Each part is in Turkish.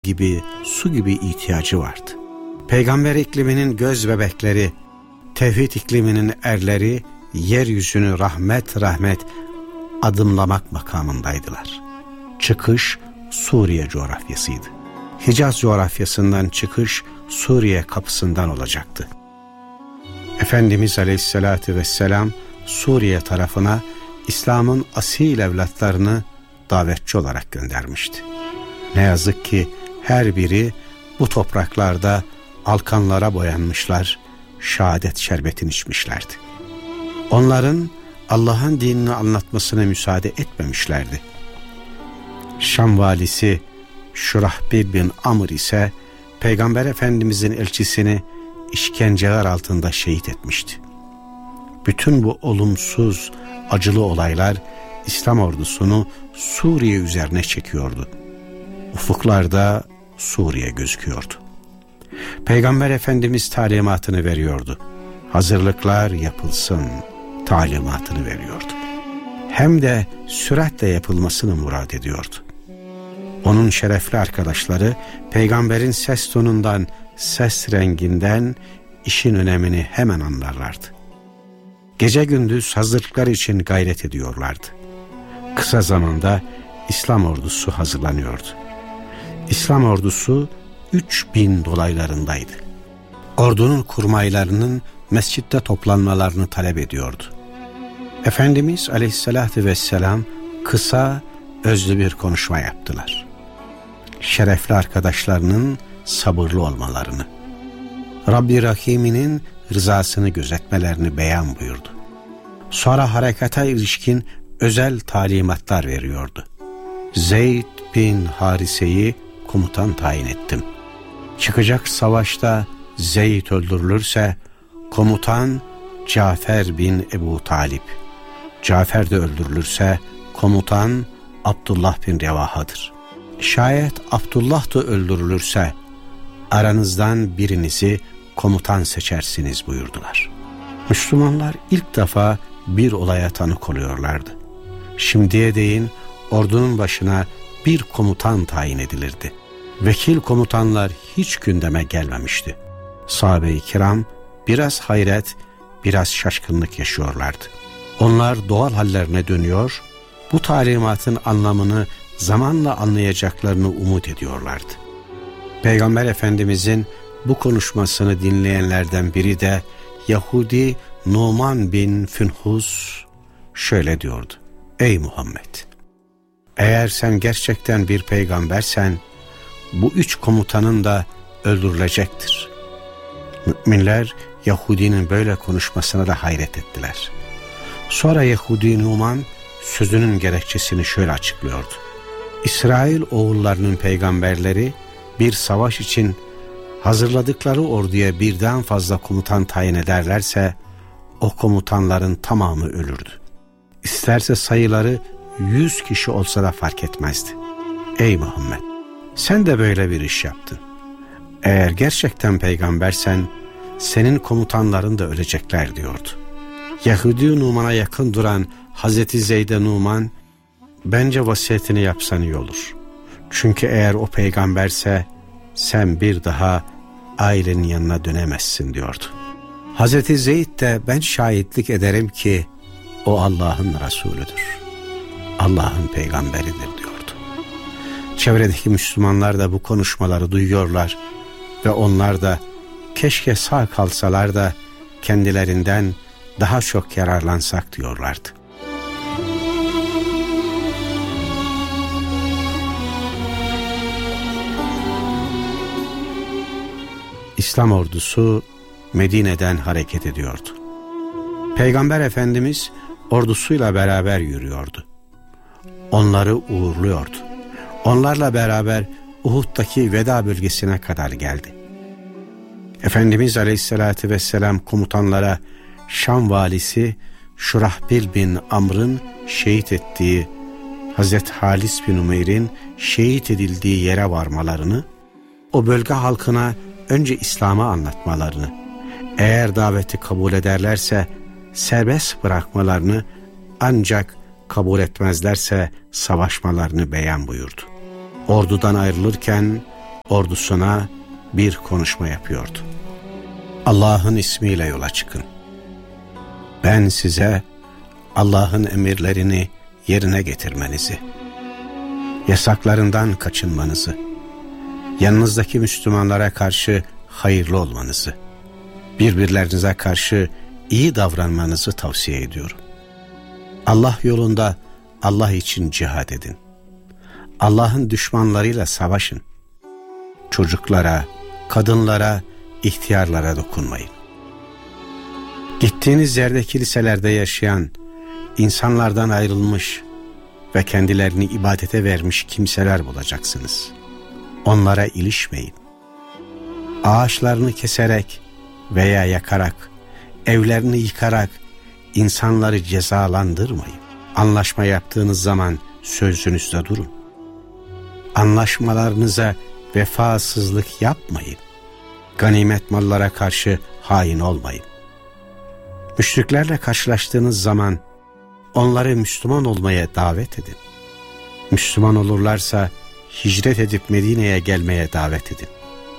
gibi, su gibi ihtiyacı vardı. Peygamber ikliminin göz bebekleri, tevhid ikliminin erleri, yeryüzünü rahmet adımlamak makamındaydılar. Çıkış Suriye coğrafyasıydı. Hicaz coğrafyasından çıkış Suriye kapısından olacaktı. Efendimiz Aleyhisselatü Vesselam Suriye tarafına İslam'ın asil evlatlarını davetçi olarak göndermişti. Ne yazık ki her biri bu topraklarda alkanlara boyanmışlar, şehadet şerbetini içmişlerdi. Onların Allah'ın dinini anlatmasına müsaade etmemişlerdi. Şam valisi Şurahbil bin Amr ise Peygamber Efendimizin elçisini işkenceler altında şehit etmişti. Bütün bu olumsuz, acılı olaylar İslam ordusunu Suriye üzerine çekiyordu. Ufuklarda Suriye gözüküyordu. Peygamber Efendimiz talimatını veriyordu. Hazırlıklar yapılsın talimatını veriyordu. Hem de süratle yapılmasını murad ediyordu. Onun şerefli arkadaşları peygamberin ses tonundan, ses renginden işin önemini hemen anlarlardı. Gece gündüz hazırlıklar için gayret ediyorlardı. Kısa zamanda İslam ordusu hazırlanıyordu. İslam ordusu 3000 dolaylarındaydı. Ordunun kurmaylarının mescitte toplanmalarını talep ediyordu. Efendimiz Aleyhisselatü Vesselam kısa, özlü bir konuşma yaptılar. Şerefli arkadaşlarının sabırlı olmalarını, Rabbi Rahim'inin rızasını gözetmelerini beyan buyurdu. Sonra harekata ilişkin özel talimatlar veriyordu. Zeyd bin Harise'yi komutan tayin ettim. Çıkacak savaşta Zeyd öldürülürse komutan Cafer bin Ebu Talip, Cafer de öldürülürse komutan Abdullah bin Revaha'dır. Şayet Abdullah da öldürülürse aranızdan birinizi komutan seçersiniz buyurdular. Müslümanlar ilk defa bir olaya tanık oluyorlardı. Şimdiye değin ordunun başına bir komutan tayin edilirdi. Vekil komutanlar hiç gündeme gelmemişti. Sahabe-i kiram biraz hayret, biraz şaşkınlık yaşıyorlardı. Onlar doğal hallerine dönüyor, bu talimatın anlamını zamanla anlayacaklarını umut ediyorlardı. Peygamber Efendimizin bu konuşmasını dinleyenlerden biri de Yahudi Numan bin Fünhus şöyle diyordu: Ey Muhammed! Eğer sen gerçekten bir peygambersen bu 3 komutanın da öldürülecektir. Müminler Yahudinin böyle konuşmasına da hayret ettiler. Sonra Yahudi Numan sözünün gerekçesini şöyle açıklıyordu: İsrail oğullarının peygamberleri bir savaş için hazırladıkları orduya birden fazla komutan tayin ederlerse o komutanların tamamı ölürdü. İsterse sayıları 100 kişi olsa da fark etmezdi. Ey Muhammed! Sen de böyle bir iş yaptın. Eğer gerçekten peygambersen senin komutanların da ölecekler diyordu. Yahudi Numan'a yakın duran Hazreti Zeyd-i Numan, bence vasiyetini yapsan iyi olur. Çünkü eğer o peygamberse sen bir daha ailenin yanına dönemezsin diyordu. Hazreti Zeyd de ben şahitlik ederim ki o Allah'ın Resulüdür, Allah'ın peygamberidir diyordu. Çevredeki Müslümanlar da bu konuşmaları duyuyorlar ve onlar da keşke sağ kalsalar da kendilerinden daha çok yararlansak diyorlardı. İslam ordusu Medine'den hareket ediyordu. Peygamber Efendimiz ordusuyla beraber yürüyordu. Onları uğurluyordu. Onlarla beraber Uhud'daki veda bölgesine kadar geldi. Efendimiz Aleyhisselatü Vesselam komutanlara Şam valisi Şurahbil bin Amr'ın şehit ettiği, Hazreti Halis bin Umeyr'in şehit edildiği yere varmalarını, o bölge halkına önce İslam'ı anlatmalarını, eğer daveti kabul ederlerse serbest bırakmalarını, ancak kabul etmezlerse savaşmalarını beyan buyurdu. Ordudan ayrılırken ordusuna bir konuşma yapıyordu. Allah'ın ismiyle yola çıkın. Ben size Allah'ın emirlerini yerine getirmenizi, yasaklarından kaçınmanızı, yanınızdaki Müslümanlara karşı hayırlı olmanızı, birbirlerinize karşı iyi davranmanızı tavsiye ediyorum. Allah yolunda Allah için cihad edin. Allah'ın düşmanlarıyla savaşın. Çocuklara, kadınlara, ihtiyarlara dokunmayın. Gittiğiniz yerde kiliselerde yaşayan, insanlardan ayrılmış ve kendilerini ibadete vermiş kimseler bulacaksınız. Onlara ilişmeyin. Ağaçlarını keserek veya yakarak, evlerini yıkarak insanları cezalandırmayın. Anlaşma yaptığınız zaman sözünüzde durun. Anlaşmalarınıza vefasızlık yapmayın. Ganimet mallara karşı hain olmayın. Müşriklerle karşılaştığınız zaman onları Müslüman olmaya davet edin. Müslüman olurlarsa hicret edip Medine'ye gelmeye davet edin.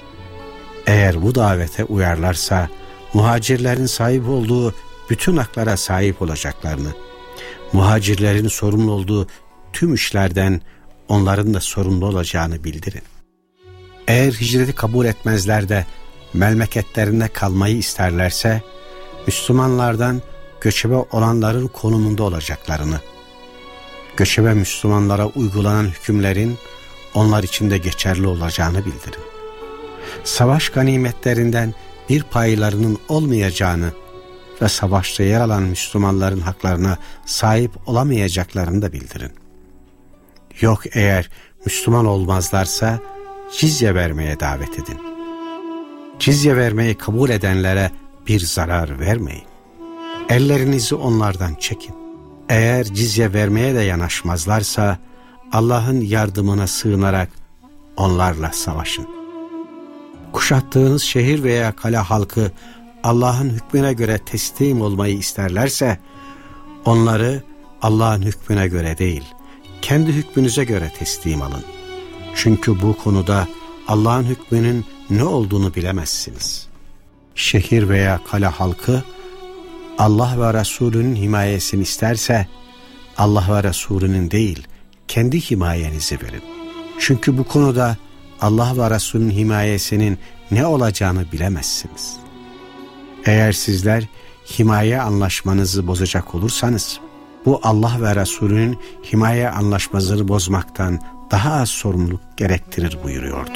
Eğer bu davete uyarlarsa muhacirlerin sahip olduğu bütün haklara sahip olacaklarını, muhacirlerin sorumlu olduğu tüm işlerden onların da sorumlu olacağını bildirin. Eğer hicreti kabul etmezler de memleketlerinde kalmayı isterlerse, Müslümanlardan göçebe olanların konumunda olacaklarını, göçebe Müslümanlara uygulanan hükümlerin onlar için de geçerli olacağını bildirin. Savaş ganimetlerinden bir paylarının olmayacağını ve savaşta yer alan Müslümanların haklarına sahip olamayacaklarını da bildirin. Yok eğer Müslüman olmazlarsa cizye vermeye davet edin. Cizye vermeyi kabul edenlere bir zarar vermeyin. Ellerinizi onlardan çekin. Eğer cizye vermeye de yanaşmazlarsa Allah'ın yardımına sığınarak onlarla savaşın. Kuşattığınız şehir veya kale halkı Allah'ın hükmüne göre teslim olmayı isterlerse onları Allah'ın hükmüne göre değil, kendi hükmünüze göre teslim alın. Çünkü bu konuda Allah'ın hükmünün ne olduğunu bilemezsiniz. Şehir veya kale halkı Allah ve Resulünün himayesini isterse Allah ve Resulünün değil, kendi himayenizi verin. Çünkü bu konuda Allah ve Resulünün himayesinin ne olacağını bilemezsiniz. Eğer sizler himaye anlaşmanızı bozacak olursanız, bu Allah ve Resulünün himaye anlaşmasını bozmaktan daha az sorumluluk gerektirir buyuruyordu.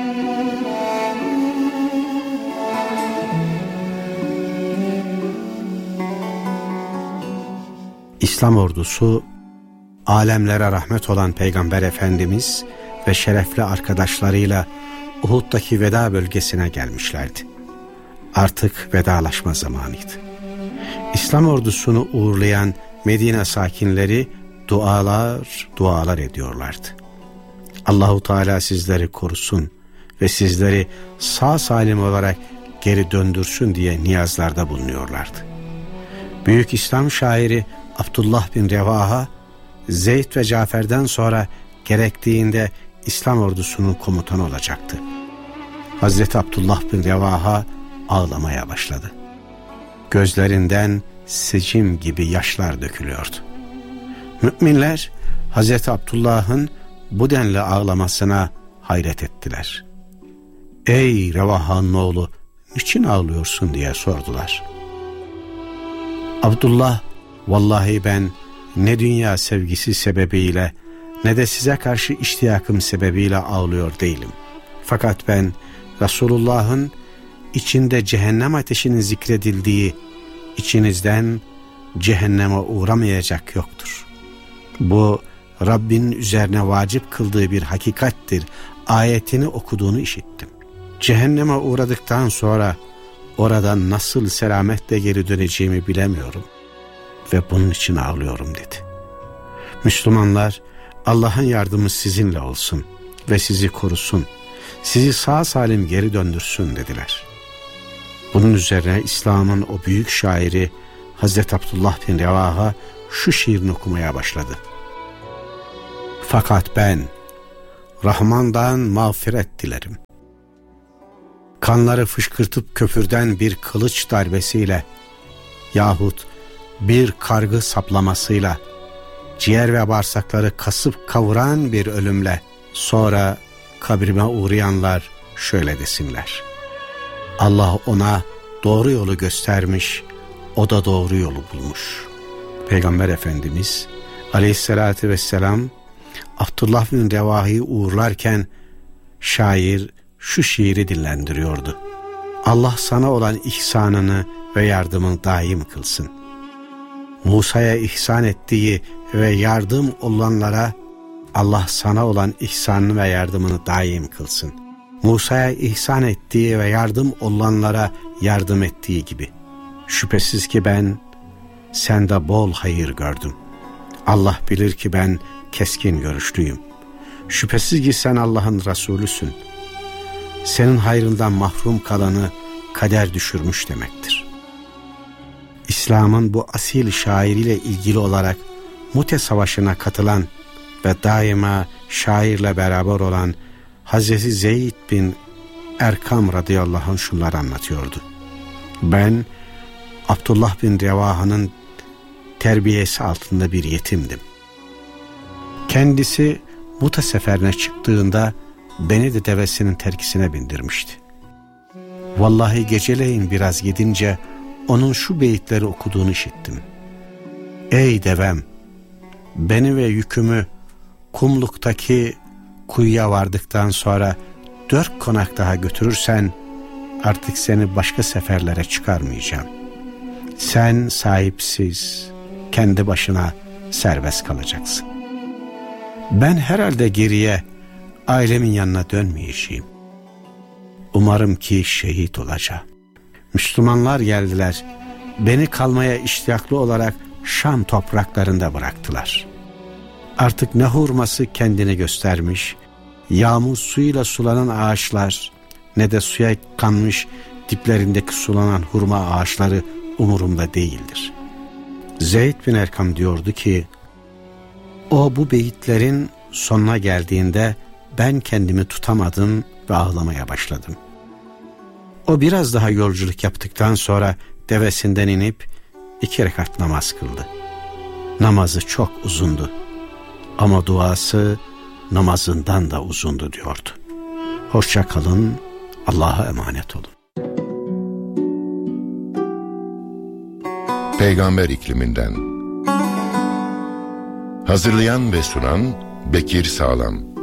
İslam ordusu, alemlere rahmet olan Peygamber Efendimiz ve şerefli arkadaşlarıyla Uhud'daki veda bölgesine gelmişlerdi. Artık vedalaşma zamanıydı. İslam ordusunu uğurlayan Medine sakinleri dualar ediyorlardı. Allahu Teala sizleri korusun ve sizleri sağ salim olarak geri döndürsün diye niyazlarda bulunuyorlardı. Büyük İslam şairi Abdullah bin Revaha, Zeyd ve Cafer'den sonra gerektiğinde İslam ordusunun komutanı olacaktı. Hazreti Abdullah bin Revaha ağlamaya başladı. Gözlerinden sicim gibi yaşlar dökülüyordu. Müminler Hazreti Abdullah'ın bu denli ağlamasına hayret ettiler. "Ey Revaha'nın oğlu, niçin ağlıyorsun?" diye sordular. Abdullah, "Vallahi ben ne dünya sevgisi sebebiyle ne de size karşı iştiyakım sebebiyle ağlıyor değilim. Fakat ben Resulullah'ın içinde cehennem ateşinin zikredildiği, içinizden cehenneme uğramayacak yoktur. Bu Rabbinin üzerine vacip kıldığı bir hakikattir ayetini okuduğunu işittim. Cehenneme uğradıktan sonra oradan nasıl selametle geri döneceğimi bilemiyorum ve bunun için ağlıyorum" dedi. Müslümanlar, Allah'ın yardımı sizinle olsun ve sizi korusun, sizi sağ salim geri döndürsün dediler. Bunun üzerine İslam'ın o büyük şairi Hazreti Abdullah bin Revaha şu şiirini okumaya başladı. "Fakat ben Rahman'dan mağfiret dilerim. Kanları fışkırtıp köpürden bir kılıç darbesiyle yahut bir kargı saplamasıyla, ciğer ve bağırsakları kasıp kavuran bir ölümle sonra kabrime uğrayanlar şöyle desinler: Allah ona doğru yolu göstermiş, o da doğru yolu bulmuş. Peygamber Efendimiz Aleyhisselatü Vesselam Abdullah bin Revahi'yi uğurlarken şair şu şiiri dillendiriyordu: Allah sana olan ihsanını ve yardımını daim kılsın. Musa'ya ihsan ettiği ve yardım olanlara Allah sana olan ihsanını ve yardımını daim kılsın. Musa'ya ihsan ettiği ve yardım olanlara yardım ettiği gibi. Şüphesiz ki ben sende bol hayır gördüm. Allah bilir ki ben keskin görüşlüyüm. Şüphesiz ki sen Allah'ın Resulüsün. Senin hayrından mahrum kalanı kader düşürmüş demektir. İslam'ın bu asil şairiyle ilgili olarak Mute Savaşı'na katılan ve daima şairle beraber olan Hazreti Zeyd bin Erkam radıyallahu anh şunları anlatıyordu: Ben Abdullah bin Revaha'nın terbiyesi altında bir yetimdim. Kendisi Mute seferine çıktığında beni de devesinin terkisine bindirmişti. Vallahi geceleyin biraz gidince onun şu beyitleri okuduğunu işittim: Ey devem, beni ve yükümü kumluktaki kuyuya vardıktan sonra 4 konak daha götürürsen artık seni başka seferlere çıkarmayacağım. Sen sahipsiz, kendi başına serbest kalacaksın. Ben herhalde geriye ailemin yanına dönmeyeceğim. Umarım ki şehit olacağım. Müslümanlar geldiler, beni kalmaya iştiyaklı olarak Şam topraklarında bıraktılar. Artık ne hurması kendini göstermiş, yağmur suyuyla sulanan ağaçlar, ne de suya kanmış diplerindeki sulanan hurma ağaçları umurumda değildir. Zeyd bin Erkam diyordu ki, o bu beyitlerin sonuna geldiğinde ben kendimi tutamadım ve ağlamaya başladım. O biraz daha yolculuk yaptıktan sonra devesinden inip 2 rekat namaz kıldı. Namazı çok uzundu ama duası namazından da uzundu diyordu. Hoşça kalın, Allah'a emanet olun. Peygamber ikliminden. Hazırlayan ve sunan Bekir Sağlam.